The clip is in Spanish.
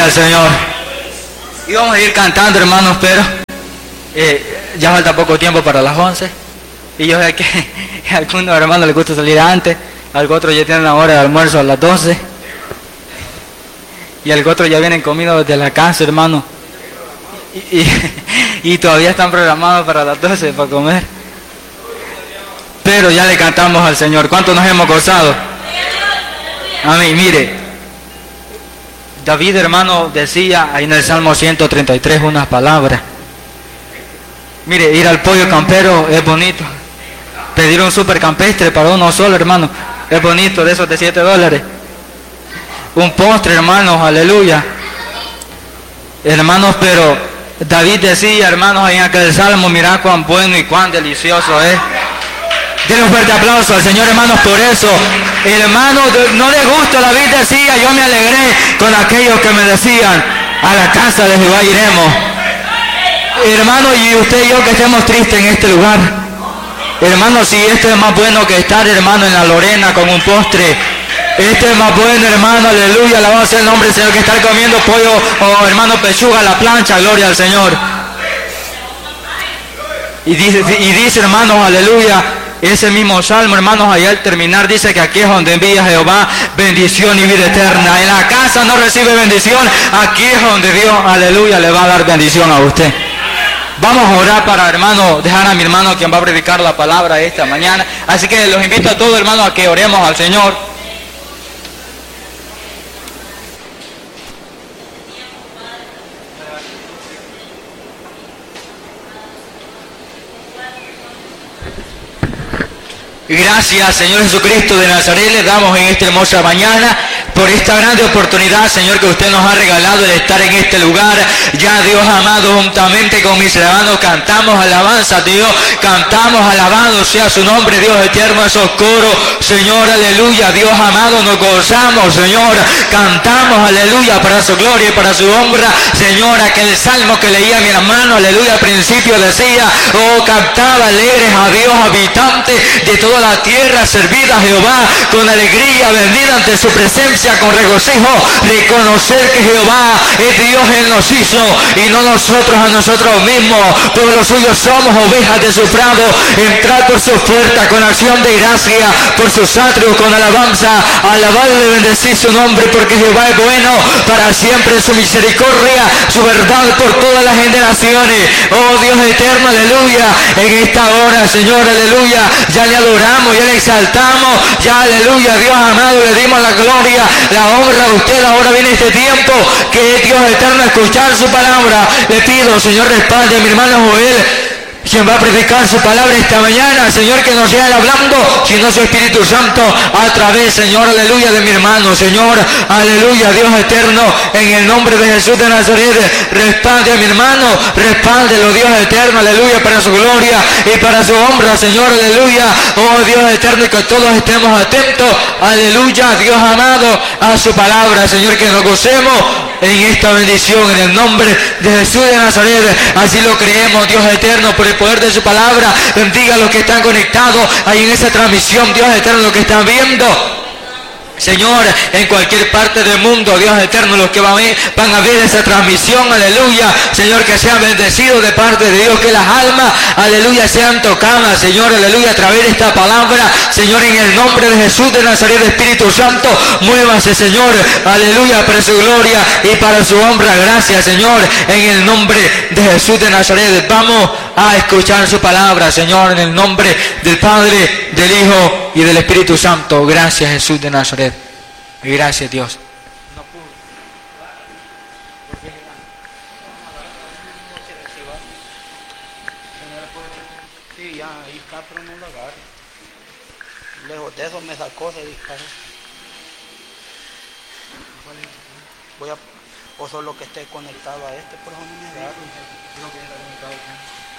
Gloria al Señor. Y vamos a ir cantando, hermanos, pero ya falta poco tiempo para las 11. Y yo sé que a algunos hermanos les gusta salir antes, al otro ya tienen la hora de almuerzo a las 12. Y al otro ya vienen comidos desde la casa, hermano. Y todavía están programados para las 12 para comer. Pero ya le cantamos al Señor. ¿Cuánto nos hemos gozado? Amén. Mire, David, hermano, decía ahí en el Salmo 133 unas palabras. Mire, ir al pollo campero es bonito. Pedir un super campestre para uno solo, hermano, es bonito, de esos de $7. Un postre, hermanos, aleluya. Hermanos, pero David decía, hermanos, ahí en aquel Salmo, mirá cuán bueno y cuán delicioso es. Denle un fuerte aplauso al Señor, hermanos, por eso. Hermanos, no les gusta, David decía, yo me alegré con aquellos que me decían, a la casa de Jehová iremos. Hermanos, y usted y yo que estemos tristes en este lugar. Hermanos, si esto es más bueno que estar, hermano, en la Lorena con un postre. Este es más bueno, hermano, aleluya, alabado sea el nombre del Señor, que estar comiendo pollo o, hermano, pechuga a la plancha, gloria al Señor. Y dice, hermanos, aleluya, ese mismo salmo, hermanos, allá al terminar dice que aquí es donde envía Jehová bendición y vida eterna. En la casa no recibe bendición, aquí es donde Dios, aleluya, le va a dar bendición a usted. Vamos a orar para, hermano, dejar a mi hermano quien va a predicar la palabra esta mañana. Así que los invito a todos, hermanos, a que oremos al Señor. Gracias, Señor Jesucristo de Nazaret, le damos en esta hermosa mañana por esta grande oportunidad, Señor, que usted nos ha regalado de estar en este lugar. Ya, Dios amado, juntamente con mis hermanos cantamos alabanza, Dios, cantamos alabado sea su nombre, Dios eterno, esos coros, Señor, aleluya, Dios amado, nos gozamos, Señor, cantamos, aleluya, para su gloria y para su honra, Señor, aquel salmo que leía mi hermano, aleluya, al principio decía, oh, cantaba alegres a Dios, habitantes de toda la tierra, servida a Jehová con alegría, venida ante su presencia con regocijo, reconocer que Jehová es Dios, Él nos hizo y no nosotros a nosotros mismos, por los suyos somos ovejas de su prado, entrar por su puerta con acción de gracia, por sus atrios con alabanza, alabarle y bendecir su nombre, porque Jehová es bueno, para siempre su misericordia, su verdad por todas las generaciones. Oh Dios eterno, aleluya, en esta hora, Señor, aleluya, ya le adoramos, ya le exaltamos, ya, aleluya, Dios amado, le dimos la gloria, la honra a usted. Ahora viene este tiempo que es Dios eterno, escuchar su palabra. Le pido, Señor, respalde a mi hermano Joel, quien va a predicar su palabra esta mañana, Señor, que no sea él hablando, sino su Espíritu Santo a través, Señor, aleluya, de mi hermano, Señor, aleluya, Dios eterno, en el nombre de Jesús de Nazaret, respalde a mi hermano, respáldelo, Dios eterno, aleluya, para su gloria y para su honra, Señor, aleluya, oh Dios eterno, y que todos estemos atentos, aleluya, Dios amado, a su palabra, Señor, que nos gocemos en esta bendición, en el nombre de Jesús de Nazaret, así lo creemos, Dios eterno, por el poder de su palabra. Bendiga a los que están conectados ahí en esa transmisión, Dios eterno, los que están viendo, Señor, en cualquier parte del mundo, Dios eterno, los que van a ver esa transmisión, aleluya, Señor, que sean bendecidos de parte de Dios, que las almas, aleluya, sean tocadas, Señor, aleluya, a través de esta palabra, Señor, en el nombre de Jesús de Nazaret, Espíritu Santo, muévase, Señor, aleluya, para su gloria y para su honra. Gracias, Señor, en el nombre de Jesús de Nazaret. Vamos a escuchar su palabra, Señor, en el nombre del Padre, del Hijo y del Espíritu Santo. Gracias, Jesús de Nazaret. Y gracias, Dios. Sí, ya, ahí está, pero no lo agarro. Lejos de eso me sacó, se disparó. O solo que esté conectado a este, por eso no me agarro.